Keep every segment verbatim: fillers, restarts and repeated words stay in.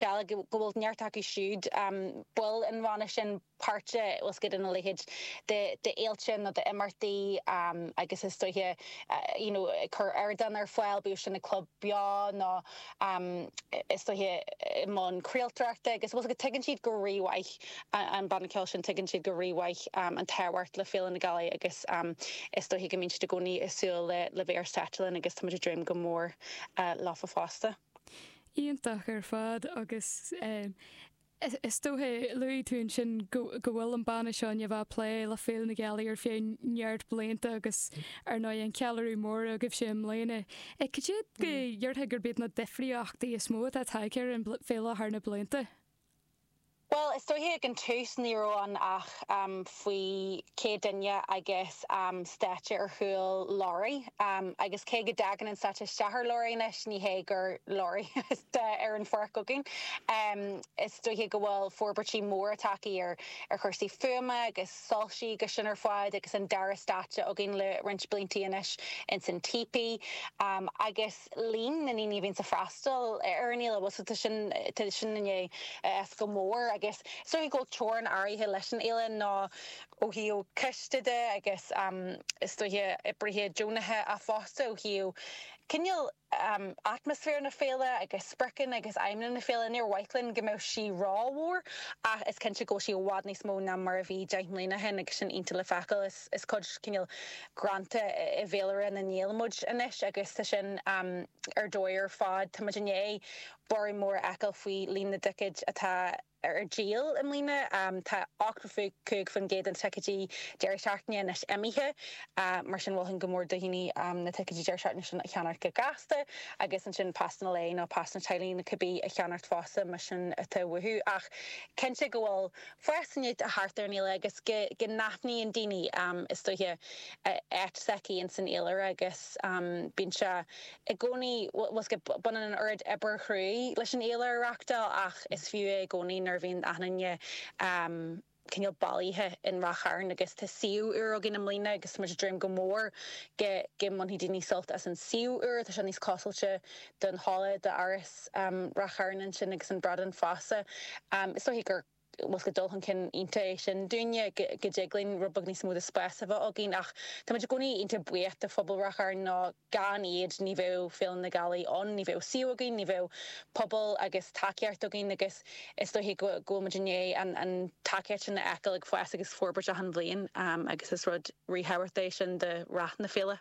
gal gohfuil neartach siúd um, bhfuil an bhana sin páirte was good in a lihid de de éiltin na de M R T um agus is stoithe uh, you know cur airdan ar fáil bu sin na club bia na um is stoithe mon crealtrachta agus was go tegin siad go riwaich an ban ceil sin tegin siad go riwaich um an tewart le féil in na gali agus um is stoithe go mín go ní isúil le le bhéir settling agus tá dream go mór uh, láfa fásta. Íontach ar fad agus um, Is tóthe luí tún sin go bhfuil an banna seán a bheith lé le féil na gealaí ar féin neart blianta agus ar ná an cealú mór a goibh sin mléine. I cé go dheartha gur bit na difriíochtaí is mó a taicear an féile thar na blianta? Well, is stoithe an tús níróán ach um, faoi cé duine agus um, státe ar thuúil lorry. Um, agus cé go dagan an státe steathar lorry nes ní hé gur lorry ar an fuair cooking. Um, is stoithe go bhfuil forbertí mór takeí ar ar chuirsaí fuama agus solsí go sin ar fáid agus an dara státe a gin le rint blinti inis in san tipi. Um, agus lín na ní vín sa freastal ar níla was sin sin na es go mór agus so you go chorn ari leis an éile ná ó hiú cistide agus um is do hi ibrihe Jonathe a fásta ó hiú cinneal um atmosphere na féile agus spricin agus aimna na féile near Whitelin go mé si ráhór a is cin go si bhád níos mó na mar a bhí deimlína hen agus sin inte le fecail is is cod cinneal granta i bhéile na nílamúid inis agus tá sin um ar dóir fád tá é borí mór ecail faoi lína dicid atá ar díal im lína um, tá ácrafu cúg fan géad an teicetí deir seaachne nes emihe uh, mar sin bhfuil an gomór do híní um, na teicetí deir seaachne sin a cheanart go gasta agus an sin pas na lei nó pas na teilín cabbí a cheanart fása mar sin a tá wuthú ach cinnte go bhfuil fuasanid a hartar níla agus go nafní an daoine um, is stoithe éit seci in san éile agus um, bín se i gcónaí was go bunan an ord eber chrúí leis an éile reachtal ach is fiú i gcónaí nervin ahnanje um cinneal bailíthe in racharn agus tá siú ur a gin am lína agus mar dream go mór ge ge man hí daoine solt as an siú ur tá se níos cosailte don hála de áras um racharn sin agus an bradan fása um is so hí gur was go dulhan cin inte sin dúine go déglín rubag níos mú a spéisih a gin ach tá muidir gcónaí inte buíocht a phobalrachar ná gan iad ní bheith féil na galí an ní bheith siú a gin ní bheith pobl agus takeart a gin agus is do hí go go muidirné an an takeart sin na ecail ag fuas agus forbert a han bblion um, agus is rud rehhairtéis sin de rath na féile.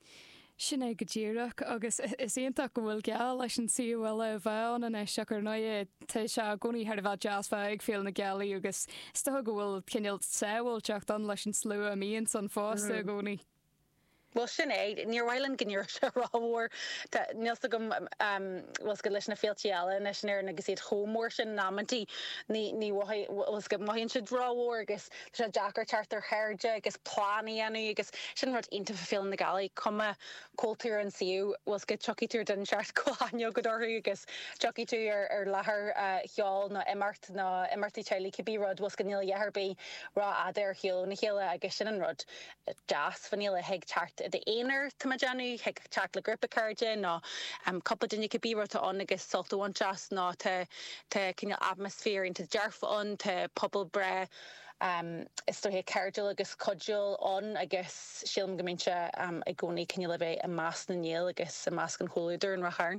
Sin é go ddíireach agus is ionach go bhfuil geall leis an siúhile bhein an é seachar ná te se gcóí ar bheith jazzfa ag féil na gealaí agus sto go bhfuil cinneal saoil teach an leis an slú a míon san fásta gcónaí. Well, sin é, níor bhailen gníor se ráhór níl gom was go leis na féiltí eile nes sin ar agus iad chomór sin námantí ní ní was go maihíonn si ráhór agus se Jackar chartar hairde agus plánaí anu agus sin rud inta féil na galí cuma cultúr an siú was go choí túr den seart gohaineo go dorthú agus choí tú ar ar lethar cheáil na imart na imartí teilí cibí rud was go níl dhearbí rá ada ar cheol na chéile agus sin an rud jazz faníile heag chart de éonar tamajanu heag teach le grúpa cairde ná um, coppla duine go bíráta an agus soltahain jazz ná te te cinneal atmosfér into dearfáin te pobl bre um, is stoithe cairdeal agus codúil an agus sílam gomínse um, i gcónaí cinneal a bheith a más na níl agus a más an choúidir an racharn.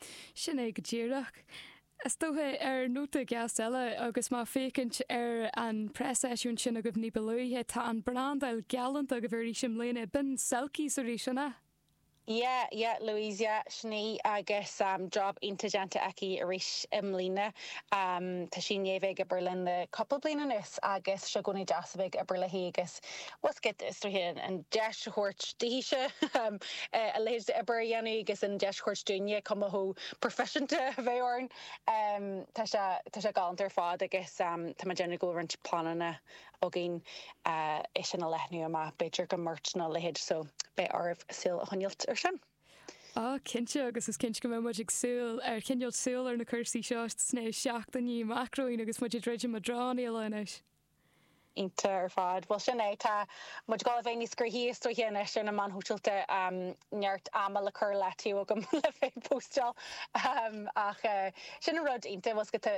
Sin é go ddíireach. Is tóthe ar nóta gas eile agus má fécinint ar an presisiún sin a go bhní beluíthe tá an brandail galant a go bhfuirí sin léine bin selcí sa rí sinna? Yeah, yeah, Louisa, Shni, agus um, job intelligente aki arish emlina. Um, Tashin veg a Berlin the couple blinas, agus Shagoni Jasvig a Berlahi, agus what's get this to him and Dash Horch Dehisha, um, a lady Eberiani, gus and Dash Horch Dunya, come a ho profession to Vayorn, um, Tasha Tasha Galanter Fad, I guess, um, Tamajana go ranch planana, Ogin, uh, Ishan a Lehnu, ma, Bejer, a merchant, a lehid, so be arv sil honyilt or sin. Á cinnte agus is cinint go muid ag súil ar cinneal súil ar na chuirsaí seo sné seachtaí macroín agus muidir dreidir a drán éileis. Inte ar fad. Well, sin é tá muid gáil bhéh níos scruthaí sto héana sin na man hútealte um, neart amal le chur letíú agam le fé postal um, ach uh, sin a rud inte was go